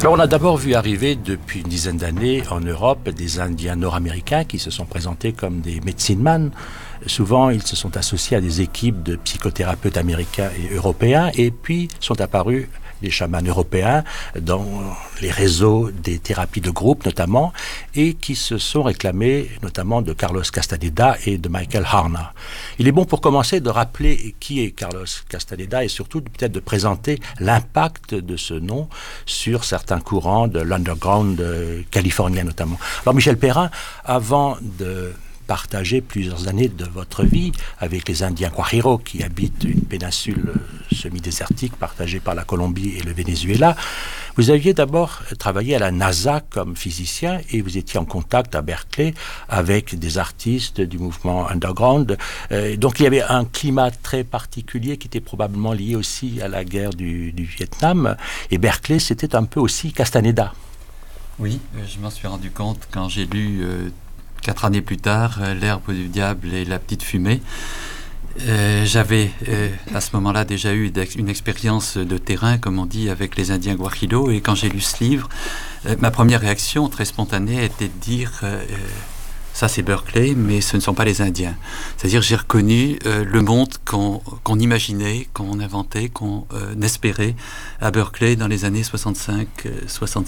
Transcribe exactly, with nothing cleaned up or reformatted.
Alors, on a d'abord vu arriver depuis une dizaine d'années en Europe des Indiens nord-américains qui se sont présentés comme des medicine man. Souvent, ils se sont associés à des équipes de psychothérapeutes américains et européens, et puis sont apparus des chamans européens dans les réseaux des thérapies de groupe notamment, et qui se sont réclamés notamment de Carlos Castaneda et de Michael Harner. Il est bon pour commencer de rappeler qui est Carlos Castaneda et surtout peut-être de présenter l'impact de ce nom sur certains courants de l'underground euh, californien notamment. Alors Michel Perrin, avant de partager plusieurs années de votre vie avec les Indiens Guajiro qui habitent une péninsule semi-désertique partagée par la Colombie et le Venezuela. Vous aviez d'abord travaillé à la NASA comme physicien et vous étiez en contact à Berkeley avec des artistes du mouvement underground. Euh, donc il y avait un climat très particulier qui était probablement lié aussi à la guerre du, du Vietnam. Et Berkeley, c'était un peu aussi Castaneda. Oui, je m'en suis rendu compte quand j'ai lu euh, quatre années plus tard, euh, L'herbe du diable et la petite fumée. Euh, j'avais euh, à ce moment-là déjà eu une expérience de terrain, comme on dit, avec les Indiens Guajiro, et quand j'ai lu ce livre, euh, ma première réaction très spontanée était de dire euh, ça c'est Berkeley, mais ce ne sont pas les Indiens. C'est-à-dire j'ai reconnu euh, le monde qu'on, qu'on imaginait, qu'on inventait, qu'on euh, espérait à Berkeley dans les années soixante-cinq soixante-six.